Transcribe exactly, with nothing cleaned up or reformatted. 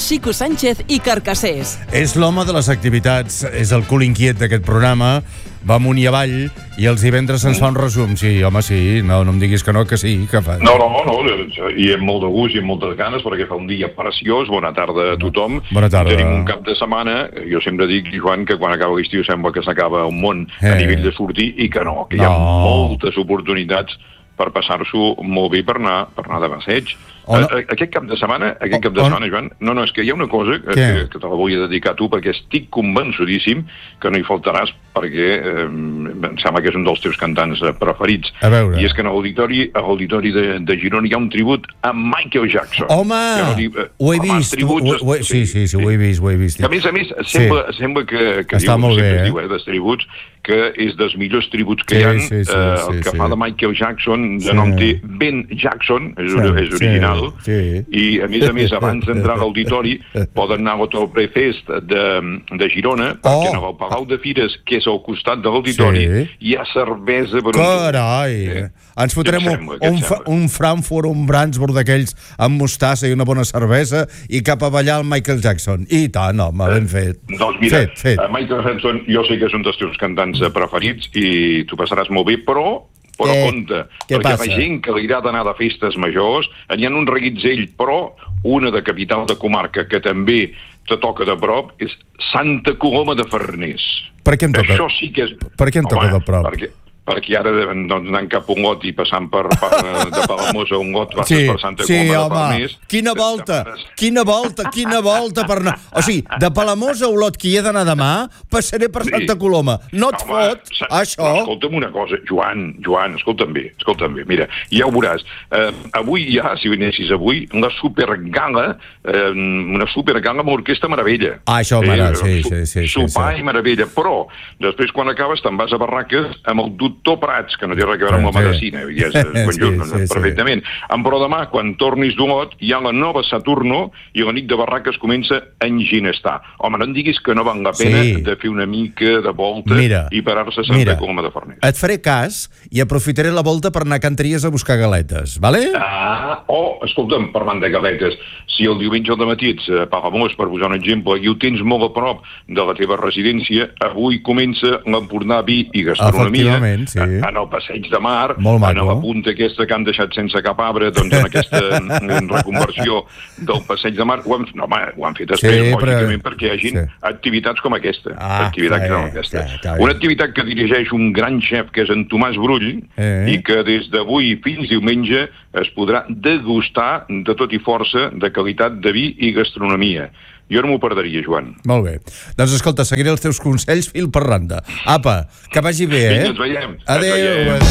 Xico Sánchez i Carcassés. És l'home de les activitats, és el cul inquiet d'aquest programa, va amunt i avall, i els divendres ens fa un resum. Sí, home, sí, no, no em diguis que no, que sí, que fa. No, no, no, i amb molt de gust i amb moltes ganes, perquè fa un dia preciós. Bona tarda a tothom. Bona tarda. Tenim un cap de setmana, jo sempre dic, Joan, que quan acaba l'estiu sembla que s'acaba un món eh. a nivell de sortir, i que no, que hi ha no. moltes oportunitats per passar-s'ho molt bé per anar, per anar de passeig. No? Aquest cap de setmana, aquest cap de setmana, Joan, no, no, és que hi ha una cosa que, que te la vull dedicar a tu, perquè estic convençudíssim que no hi faltaràs, perquè eh, em sembla que és un dels teus cantants preferits. A veure. I és que en l'auditori, a l'auditori de, de Girona hi ha un tribut a Michael Jackson. Home! Ja no dic, eh, ho he vist. Tributs, ho, ho, sí, sí, sí, ho he vist, ho he vist. A més a més, sembla, sí. sembla que, que està diu, molt bé, eh? es diu, eh, dels tributs, que és dels millors tributs que sí, hi ha, sí, sí, eh, sí, el que sí. fa de Michael Jackson, de sí. nom té Ben Jackson, és, sí, és original, sí, sí. i a més a més, abans d'entrar a l'auditori, poden anar a l'Oktoberfest de, de Girona, perquè oh. en el Palau de Fires, que és al costat de l'auditori, sí. hi ha cervesa per un... Carai! Eh? Ens fotrem un, un, un Frankfurt, un Brandsburg d'aquells amb mostassa i una bona cervesa i cap a ballar el Michael Jackson. I tant, home, ben fet. Eh, doncs mira, fet, fet. Michael Jackson jo sé que és un dels teus cantants preferits i t'ho passaràs molt bé, però... Però eh, compte, perquè passa? la gent que li agrada anar de festes majors, n'hi ha un reguitzell, però una de capital de comarca que també te toca de prop és Santa Coloma de Farners. Per què em toca? Això sí que és... Per què em toca de prop? Perquè, perquè ara doncs, anant cap a un got i passant per, per de Palamós a un got vas sí, per Santa sí, Coloma home. de Farners. Quina volta, quina volta, quina volta per anar... O sigui, de Palamós a Olot, que hi he d'anar demà, passaré per Santa sí. Coloma. No et home, fot, sa... això? No, escolta'm una cosa, Joan, Joan, escolta'm bé, escolta'm bé. Mira, ja ho veuràs. Eh, avui hi ha, si vinessis avui, la supergala, eh, una supergala amb Orquestra Meravella. Ah, això, mare, eh, sí, sí, sí. Sopar sí, sí. i Meravella, però després quan acabes te'n vas a Barraques amb el doctor Prats, que no té res a veure amb la medicina, ja és conjunt, sí, sí, perfectament. Sí. Però demà, quan tornis d'Olot, hi ha la nova Saturno i la nit de Barraques comença a enginestar. Home, no em diguis que no val la pena sí. de fer una mica de volta mira, i parar-se a Santa mira, Coloma de Farners. Et faré cas i aprofitaré la volta per anar a Can Tries a buscar galetes, vale? Ah, oh, escolta'm, parlant de galetes, si el diumenge al dematí ets a Palamós, per posar un exemple, i ho tens molt a prop de la teva residència, avui comença l'Empordà Vi i Gastronomia sí. en el Passeig de Mar, en la punta aquesta que han deixat sense cap arbre, doncs en aquesta en reconversió del Passeig de Mar, ho han, no, home, ho han fet després, sí, lògicament, però... perquè hi hagi sí. activitats com aquesta. Ah, activitats sí, com aquesta. Sí, sí. Una activitat que dirigeix un gran xef, que és en Tomàs Brull, eh. i que des d'avui fins diumenge es podrà degustar de tot i força de qualitat de vi i gastronomia. Jo no m'ho perderia, Joan. Molt bé. Doncs escolta, seguiré els teus consells fil per randa. Apa, que vagi bé, eh? Vinga, ens veiem. Adéu.